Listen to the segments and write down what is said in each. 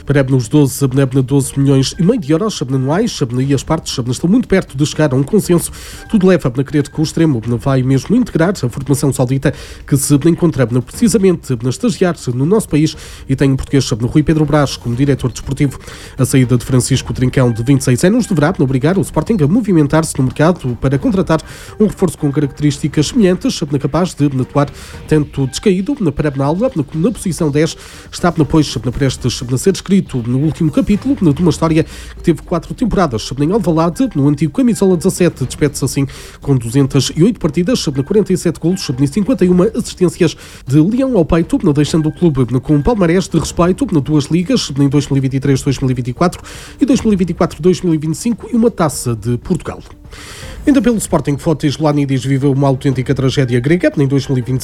para os 12 milhões e meio de euros anuais, e as partes estão muito perto de chegar a um consenso. Tudo leva a crer que o extremo vai mesmo integrar a formação saudita que se encontra precisamente a estagiar no nosso país e tem o português Rui Pedro Brás como diretor desportivo. A saída de Francisco Trincão, de 26 anos, deverá obrigar o Sporting a movimentar-se no mercado para contratar um reforço com características semelhantes, capaz de atuar tanto descaído para a ala como na posição 10. Está, pois, prestes a ser escrito no último capítulo de uma história que teve 4 temporadas em Alvalade. No antigo camisola 17, despede-se assim com 208 partidas, 47 golos e 51 assistências de leão ao peito, deixando o clube com um palmarés de respeito na 2 ligas, em 2023-2024 e 2024-2025 e uma taça de Portugal. Ainda pelo Sporting, Fotis Ioannidis viveu uma autêntica tragédia grega em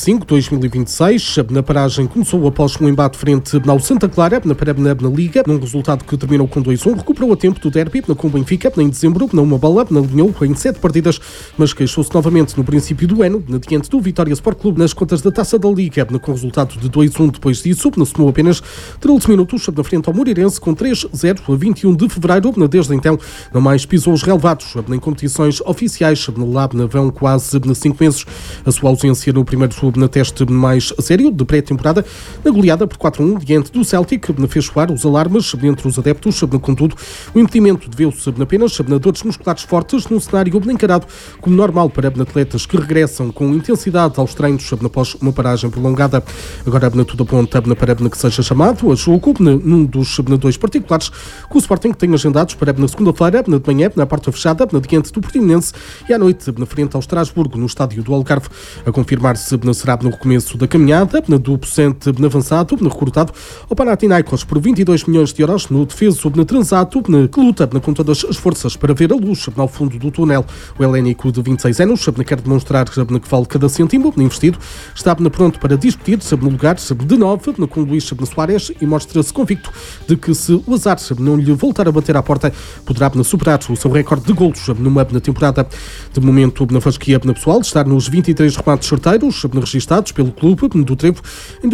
2025-2026. Na paragem começou após um embate frente ao Santa Clara na Liga, num resultado que terminou com 2-1. Recuperou a tempo do derby com o Benfica em dezembro, uma bola, alinhou em 7 partidas, mas queixou-se novamente no princípio do ano, diante do Vitória Sport Clube, nas contas da Taça da Liga, com o resultado de 2-1. Depois disso, somou apenas 13 minutos na frente ao Moreirense, com 3-0 a 21 de fevereiro. Desde então, não mais pisou os relevados em competições oficiais. Lá vão quase 5 meses. A sua ausência no primeiro teste mais sério de pré-temporada, na goleada por 4-1 diante do Celtic, fez soar os alarmes entre os adeptos. Contudo, o impedimento deveu-se apenas a dores musculares fortes, num cenário encarado como normal para atletas que regressam com intensidade aos treinos após uma paragem prolongada. Agora tudo aponta para que seja chamado a jogo num dos 2 particulares que o Sporting tem agendados para na segunda-feira, de manhã, na porta fechada, diante do Portimonense, e à noite, frente ao Estrasburgo, no estádio do Algarve. A confirmar-se será no recomeço da caminhada do possente avançado, recrutado ao Panathinaikos por 22 milhões de euros, no defeso transato, que luta com todas as forças para ver a luz ao fundo do túnel. O helénico de 26 anos quer demonstrar que vale cada cêntimo investido, está pronto para discutir no lugar de 9 com Luís Soares e mostra-se convicto de que, se o azar não lhe voltar a bater à porta, poderá superar o seu recorde de golos numa temporada. De momento, na fasquia pessoal, está nos 23 remates certeiros registados pelo clube do Trevo em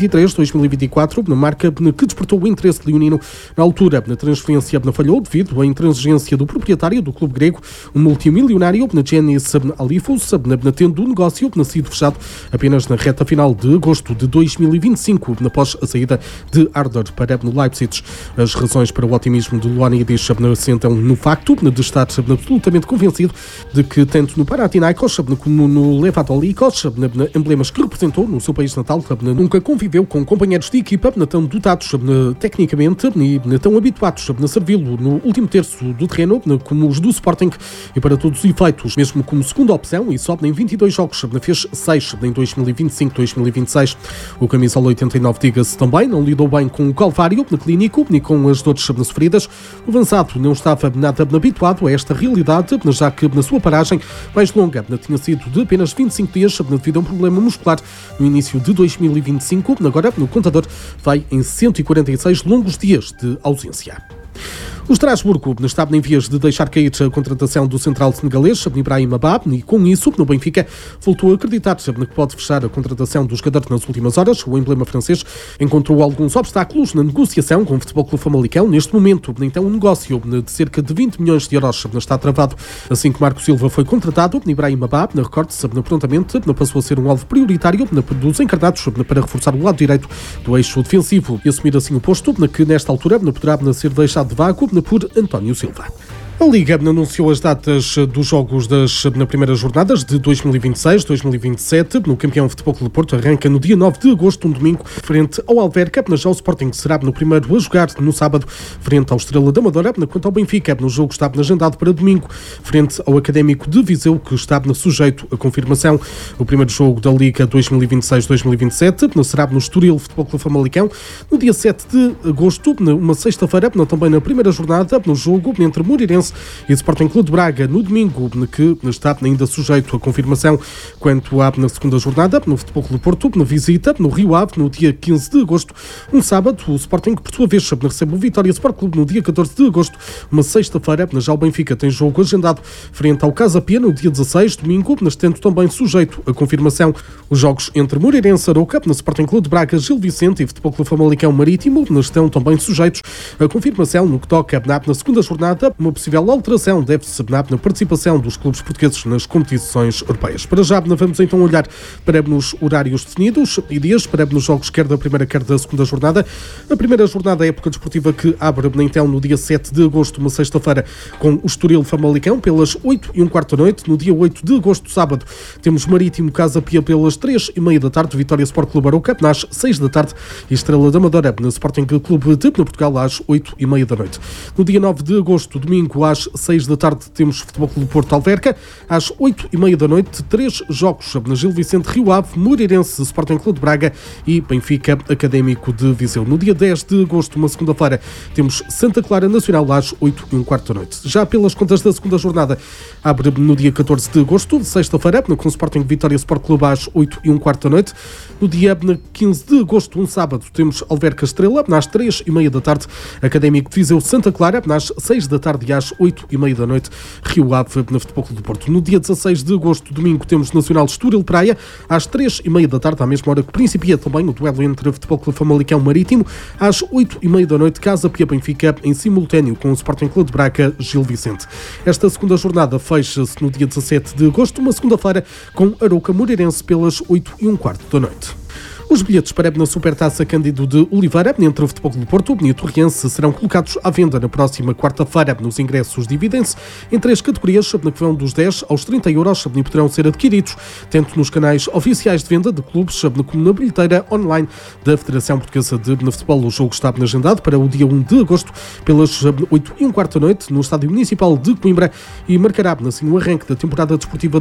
2023-2024, na marca que despertou o interesse leonino. Na altura, a transferência falhou devido à intransigência do proprietário do clube grego, um multimilionário, Giannis Alifos, tendo o negócio sido fechado apenas na reta final de agosto de 2025, após a saída de Ardor para Leipzig. As razões para o otimismo de Ioannidis assentam no facto de estar absolutamente convencido de que, tanto no Panathinaikos como no Levatolikos, emblemas que representou no seu país natal, nunca conviveu com companheiros de equipa tão dotados tecnicamente e tão habituados a servi-lo no último terço do terreno como os do Sporting, e para todos os efeitos, mesmo como segunda opção, e só em 22 jogos fez 6 em 2025-2026. O camisola 89, diga-se também, não lidou bem com o calvário clínico nem com as dores sofridas. O avançado não estava nada habituado a esta realidade, já que na sua paragem mais longa tinha sido de apenas 25 dias devido a um problema muscular no início de 2025. Agora, no contador, vai em 146 longos dias de ausência. O Estrasburgo estava em vias de deixar cair a contratação do central senegalês Ibrahima Ba, e com isso, no Benfica, voltou a acreditar que pode fechar a contratação do jogador nas últimas horas. O emblema francês encontrou alguns obstáculos na negociação com o Futebol Clube Famalicão. Neste momento, então, um negócio de cerca de 20 milhões de euros está travado. Assim que Marco Silva foi contratado, Ibrahima Ba, recorde-se prontamente, passou a ser um alvo prioritário dos encarnados para reforçar o lado direito do eixo defensivo e assumir assim o posto que, nesta altura, poderá ser deixado de vago por António Silva. A Liga anunciou as datas dos jogos das primeiras jornadas de 2026-2027. No campeão Futebol Clube Porto arranca no dia 9 de agosto, um domingo, frente ao Alverca. Já o Sporting será no primeiro a jogar no sábado, frente ao Estrela da Amadora. Quanto ao Benfica, no jogo está agendado para domingo, frente ao Académico de Viseu, que está sujeito à confirmação. O primeiro jogo da Liga 2026-2027 será no Estoril Futebol Clube Famalicão, no dia 7 de agosto, uma sexta-feira, também na primeira jornada, no jogo entre Moreirense Moreirense e Sporting Clube de Braga no domingo, que está ainda sujeito à confirmação quanto à na segunda jornada, no Futebol Clube Porto, na visita, no Rio Ave, no dia 15 de agosto, um sábado, o Sporting, por sua vez, recebe o Vitória Sport Clube no dia 14 de agosto, uma sexta-feira, já o Benfica tem jogo agendado frente ao Casa Pia no dia 16, domingo, estando também sujeito à confirmação os jogos entre Moreirense, Arouca, no Sporting Clube de Braga, Gil Vicente e Futebol Clube Famalicão Marítimo, estão também sujeitos à confirmação no que toca na segunda jornada, uma possível alteração deve-se na participação dos clubes portugueses nas competições europeias. Para já, vamos então olhar para os horários definidos e dias para os jogos quer da primeira quer da segunda jornada. A primeira jornada é a época desportiva que abre então no dia 7 de agosto, uma sexta-feira, com o Estoril Famalicão pelas 8h15 da noite. No dia 8 de agosto, sábado, temos Marítimo Casa Pia pelas 3h30 da tarde, Vitória Sport Clube Arouca às 6 da tarde e Estrela da Amadora no Sporting Clube de Portugal às 8h30 da noite. No dia 9 de agosto, domingo, às 6 da tarde, temos Futebol Clube Porto Alverca. Às 8h30 da noite, 3 jogos na Gil Vicente, Rio Ave, Moreirense, Sporting Clube de Braga e Benfica Académico de Viseu. No dia 10 de agosto, uma segunda-feira, temos Santa Clara Nacional às 8h15 da noite. Já pelas contas da segunda jornada, abre no dia 14 de agosto, sexta-feira, com o Sporting Vitória Sport Clube às 8h15 da noite. No dia 15 de agosto, um sábado, temos Alverca Estrela às 3h30 da tarde, Académico de Viseu Santa Clara às 6 da tarde e às 8h30 da noite, Rio Ave na Futebol Clube do Porto. No dia 16 de agosto, domingo, temos Nacional Estoril Praia às 3h30 da tarde, à mesma hora que principia também o duelo entre o Futebol Clube Famalicão Marítimo, às 8h30 da noite, Casa Pia Benfica em simultâneo com o Sporting Clube de Braga Gil Vicente. Esta segunda jornada fecha-se no dia 17 de agosto, uma segunda-feira, com Arouca Moreirense pelas 8h15 da noite. Os bilhetes para a Supertaça Cândido de Oliveira, entre o Futebol Clube Porto e o Torriense, serão colocados à venda na próxima quarta-feira. Nos ingressos dividem-se em 3 categorias, que vão dos 10 aos 30 euros, e poderão ser adquiridos tanto nos canais oficiais de venda de clubes, como na bilheteira online da Federação Portuguesa de Futebol. O jogo está agendado para o dia 1 de agosto, pelas 8h15 da noite, no Estádio Municipal de Coimbra, e marcará assim o arranque da temporada desportiva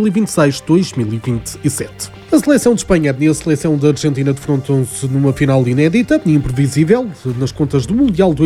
2026-2027. A seleção de Espanha e a seleção da Argentina defrontam-se numa final inédita e imprevisível nas contas do Mundial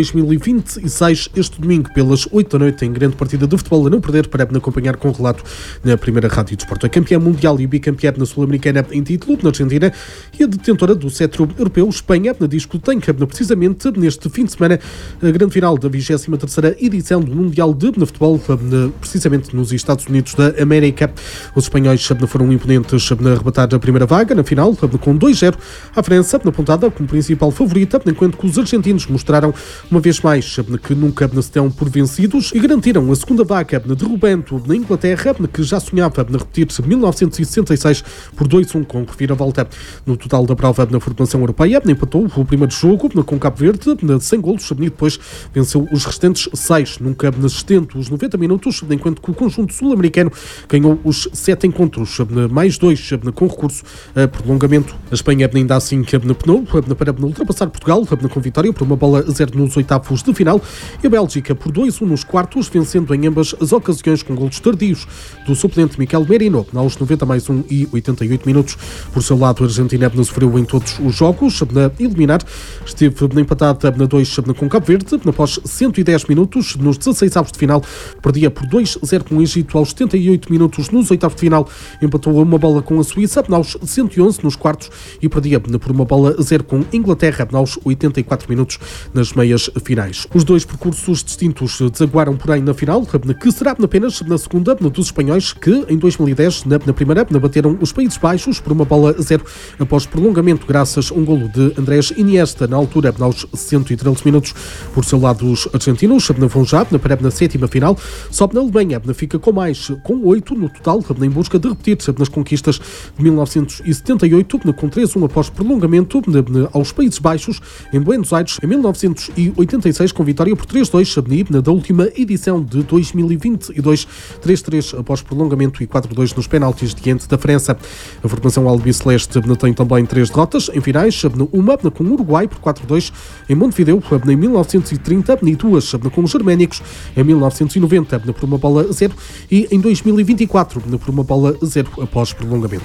2026 este domingo pelas 8 da noite, em grande partida de futebol a não perder para acompanhar com relato na primeira rádio de esporte. A campeã mundial e bicampeã na Sul-Americana em título na Argentina e a detentora do cetro europeu, Espanha, disputem precisamente neste fim de semana a grande final da 23ª edição do Mundial de Futebol, precisamente nos Estados Unidos da América. Os espanhóis foram imponentes na arrebatar a primeira vaga na final, com 2-0 à França, na pontada como principal favorita, enquanto que os argentinos mostraram uma vez mais que nunca se dão por vencidos e garantiram a segunda vaga, derrubando na Inglaterra, que já sonhava repetir-se 1966 por 2-1 com reviravolta. No total da prova na formação europeia, empatou o primeiro jogo com Cabo Verde, sem golos, e depois venceu os restantes 6, nunca assistente os 90 minutos, enquanto que o conjunto sul-americano ganhou os 7 encontros, mais 2 com recurso a prolongamento. A Espanha ainda assim penou para ultrapassar Portugal com vitória por 1-0 nos oitavos de final e a Bélgica por 2-1 nos quartos, vencendo em ambas as ocasiões com golos tardios do suplente Miquel Merino aos 90+1 e 88 minutos. Por seu lado, a Argentina sofreu em todos os jogos na eliminar, esteve empatada na 2 com Cabo Verde após 110 minutos nos 16avos de final, perdia por 2-0 com o Egito aos 78 minutos nos oitavos de final, empatou a uma bola com a Suíça aos 111 nos quartos e perdia por 1-0 com Inglaterra aos 84 minutos nas meias finais. Os dois percursos distintos desaguaram, porém, na final, que será apenas na segunda dos espanhóis, que em 2010, na primeira, bateram os Países Baixos por 1-0 após prolongamento, graças a um golo de Andrés Iniesta na altura aos 113 minutos. Por seu lado, os argentinos vão já para a sétima final, sobe na Alemanha, fica com 8 no total, em busca de repetir nas conquistas de 1978, com 3-1 após prolongamento aos Países Baixos, em Buenos Aires, em 1986, com vitória por 3-2 da última edição de 2022, 3-3 após prolongamento e 4-2 nos penaltis diante da França. A formação albiceleste tem também 3 derrotas em finais, uma com o Uruguai por 4-2 em Montevideo em 1930 e 2 com os germânicos em 1990 por 1-0 e em 2024 por 1-0 após prolongamento.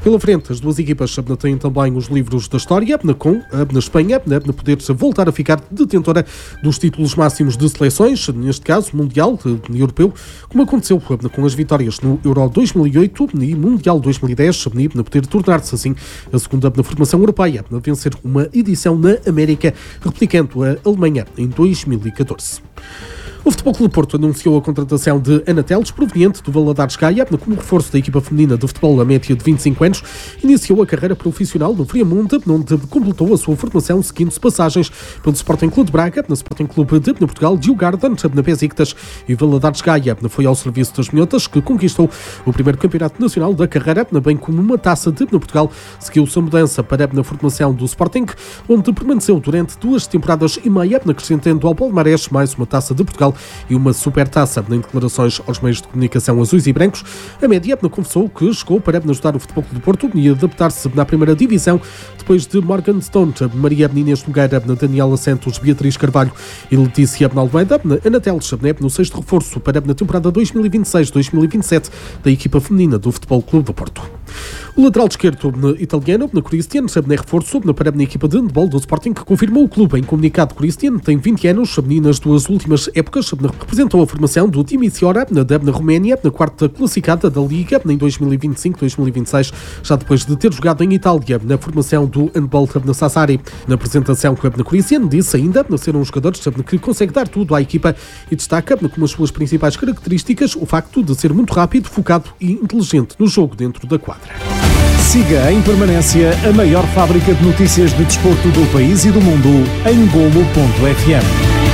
Pela frente, as duas equipas têm também os livros da história, com na Espanha, poder voltar a ficar detentora dos títulos máximos de seleções, neste caso Mundial e Europeu, como aconteceu com as vitórias no Euro 2008 e Mundial 2010, para poder tornar-se assim a segunda formação europeia a vencer uma edição na América, replicando a Alemanha em 2014. O Futebol Clube do Porto anunciou a contratação de Ana Teles, proveniente do Valadares Gaia, como reforço da equipa feminina de futebol a média de 25 anos. Iniciou a carreira profissional no Friamonte, onde completou a sua formação seguindo-se passagens pelo Sporting Clube de Braga, no Sporting Clube de Portugal, Djurgården, na Besiktas e Valadares Gaia. Foi ao serviço das minhotas que conquistou o primeiro campeonato nacional da carreira, bem como uma taça de Portugal. Seguiu sua mudança para a formação do Sporting, onde permaneceu durante 2 temporadas e meia, acrescentando ao palmarés mais uma taça de Portugal e uma supertaça. Em declarações aos meios de comunicação azuis e brancos, a média confessou que chegou para ajudar o Futebol Clube do Porto e adaptar-se na primeira divisão, depois de Morgan Stone, Maria Inês Nogueira, Daniela Santos, Beatriz Carvalho e Letícia Almeida. Ana Teles, no 6º reforço para a temporada 2026-2027 da equipa feminina do Futebol Clube do Porto. O lateral esquerdo italiano, Christian, é reforço para a equipa de handball do Sporting, que confirmou o clube em comunicado. Christian tem 20 anos, nas 2 últimas épocas representou a formação do time Isiora na Roménia, na 4ª classificada da Liga em 2025-2026, já depois de ter jogado em Itália na formação do handball na Sassari. Na apresentação, Christian disse ainda ser um jogador que consegue dar tudo à equipa e destaca como as suas principais características o facto de ser muito rápido, focado e inteligente no jogo dentro da quadra. Siga em permanência a maior fábrica de notícias de desporto do país e do mundo em Golo.fm.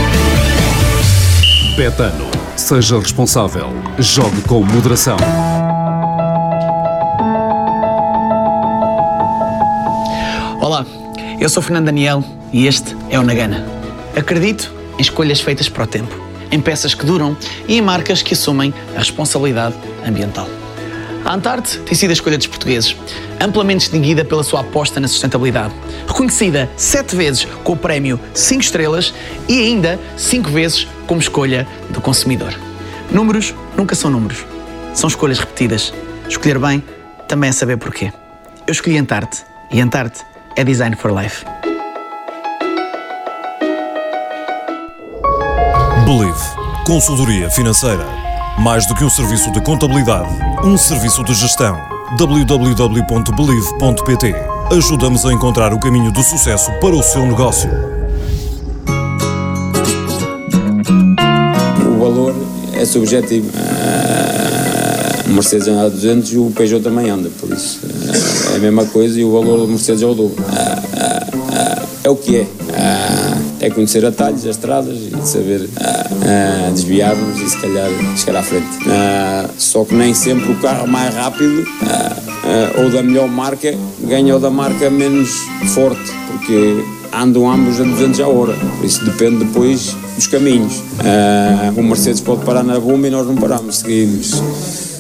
Betano. Seja responsável. Jogue com moderação. Olá, eu sou Fernando Daniel e este é o Nagana. Acredito em escolhas feitas para o tempo, em peças que duram e em marcas que assumem a responsabilidade ambiental. A Antarte tem sido a escolha dos portugueses, amplamente distinguida pela sua aposta na sustentabilidade, reconhecida 7 vezes com o prémio 5 estrelas e ainda 5 vezes como escolha do consumidor. Números nunca são números, são escolhas repetidas. Escolher bem também é saber porquê. Eu escolhi Antarte e Antarte é Design for Life. Believe. Consultoria financeira. Mais do que um serviço de contabilidade, um serviço de gestão. www.believe.pt. Ajuda-nos a encontrar o caminho do sucesso para o seu negócio. O valor é subjetivo. O Mercedes anda a 200 e o Peugeot também anda, por isso é a mesma coisa e o valor do Mercedes é o dobro. É o que é. É conhecer atalhos, as estradas e saber desviar-nos e se calhar chegar à frente. Só que nem sempre o carro mais rápido ou da melhor marca ganha o da marca menos forte, porque andam ambos a 200 a hora, por isso depende depois dos caminhos. O Mercedes pode parar na bomba e nós não paramos, seguimos.